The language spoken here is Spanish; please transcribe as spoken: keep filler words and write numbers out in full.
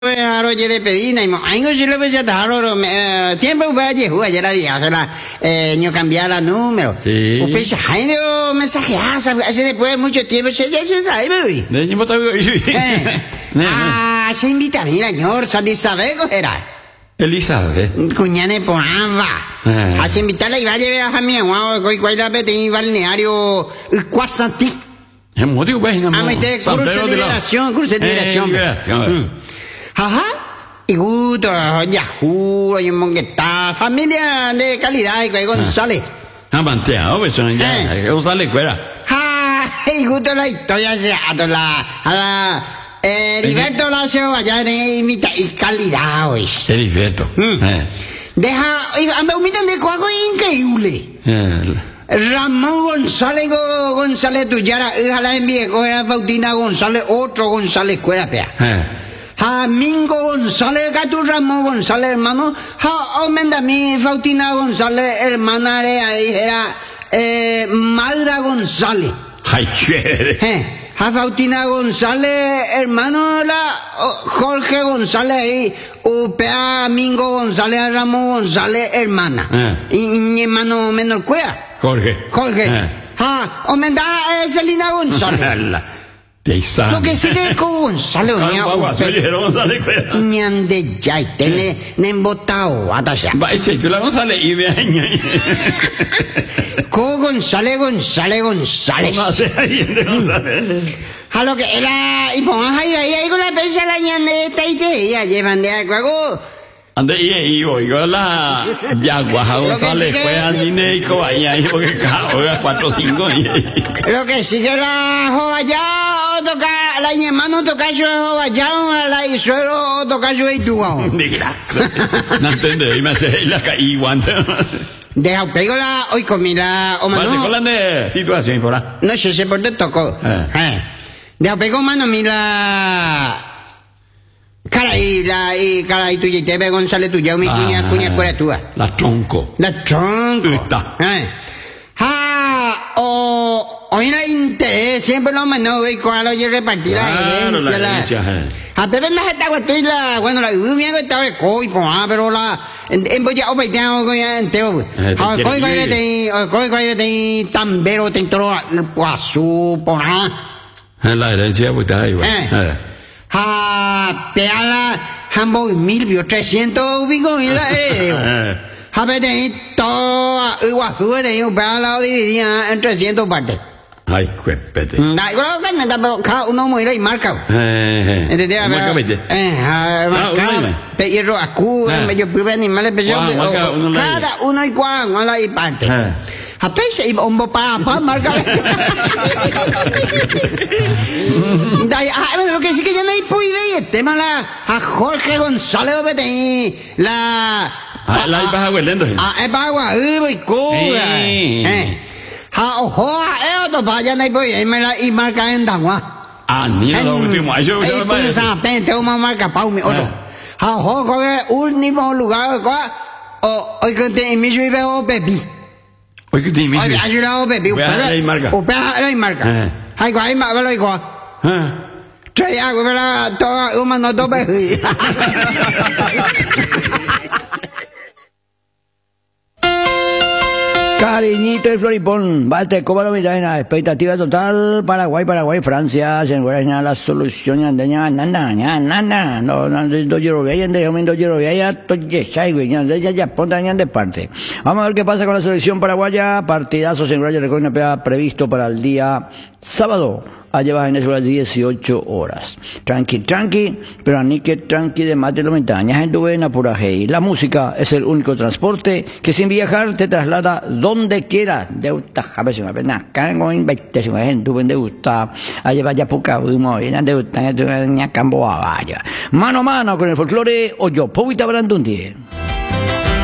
Haro je de pedina y mo aingo si lo ves ya haro siempre va je huwa ya la dia la eh no cambiar la número. Sí. O peixe aingo mensaje hace después de mucho tiempo se ya se sabe hoy. Ne ni mota Eh. Ah, se invita mira señor, sali sabe era. Elizabeth. Cuñane ponava. Eh. Hace invitarla y va a llevar a mi guau, coi coi la bete en balneario Cuasanti. Es motivo pues no. A meter curso de liberación, curso de liberación. Ajá. Y gusto, Yahoo, y mongueta, familia de calidad, y González. Ah, mantea, pues son ya, González fuera. Ah, y gusto la historia se ha dado la, a la, eh, Heriberto la se vaya de imita y calidad, hoy. Heriberto. Eh. Deja, y me miran de algo increíble. Eh. Ramón González González Tuyara, hija la envié, coge Faustina González, otro González Cuera, pea. Eh. Ha Mingo González, Gato Ramón González, hermano. Ha Omenda mi Faustina González, hermana de ahí era eh, Magda González. Ay, eh, ha Faustina González, hermano la Jorge González y Upea Mingo González, Ramón González, hermana. Eh. Y mi hermano menor cuea. Jorge. Jorge. Eh. Ha Omenda es Selina González. Lo que sigue con Gonzalo, ñande ya, tiene nembotao, atasha. Va, ese que la González y ve año. Co González, González, González. No sé ahí de González. A lo que era, y pongas ahí, ahí, ahí con la pesa la ñande esta y te, ya llevan de acuerdo. Ande y yo yo la Yagua González fue a Nine y Cobaña y porque cada cuatro cinco y lo que sigue la joya toca la hermano toca yo joya la y suelo toca yo y tú mira no entiende y me hace la caí guante deja pego la hoy comida o mano no con la situación por ahí no sé si por te tocó eh deja pego mano mira cara y la y cara y tú y te ve González tú ya mi cuña cuña fuera tú la tronco la tronco está eh ha o hoy no interés siempre lo menos y con lo yo repartir la herencia la a Pepe no se está estoy la bueno la miedo está de coi ah pero la en voy a operar con entero ha coi coi de coi coi de tambero te toro pasu por la herencia pues está ahí eh ha peala hambo mil bio trescientos vigo y la eh ha vete todo igual sube de un peala dividida en trescientos partes. Ay, cuépete. Dai, creo que nada pero cada uno muere y marca. Eh. ¿Entendés? Marca vete. Eh, marca. Pero acu medio primer animal especial cada uno y cuán, mala y parte. A peixe y bombo para pa marca. Dai, lo que sí que ya no hay puide y tema la a Jorge González vete la la iba huelendo. Ah, es agua, y cura. Eh. Ha ojo, eh, to vaya na ipo y me la y marca en dagua. Ah, ni lo último, yo yo me pensa, pente una marca pa mi otro. Ha ojo, que último lugar ko o hoy que te mi yo veo bebi. Hoy que te mi. Hoy ayuda o bebi. Hay marca. O pa hay marca. Hay ko hay ma velo ko. Eh. Trae algo para todo una no to bebi. Cariñito de Floripón, Balte, Coba la expectativa total, Paraguay, Paraguay, Francia, se encuentra la solución, andaña, nanda, nanda, no, no, no, yo veía, de momento yo veía, toye, chai, güey, ya, ya, ya, ponte de parte. Vamos a ver qué pasa con la selección paraguaya, partidazo, se encuentra, recuerda, previsto para el día sábado. Allá vas en eso a las dieciocho horas. Tranqui, tranqui, pero a ni que tranqui de más de la montaña, en buena pura hey. La música es el único transporte que sin viajar te traslada donde quiera. De gusta, a veces me pena, cargo en veinte, si me gente, de gusta, allá vaya poca, humo, y de gusta, ya camboa, vaya. Mano a mano con el folclore, o yo, Povita Brandundi.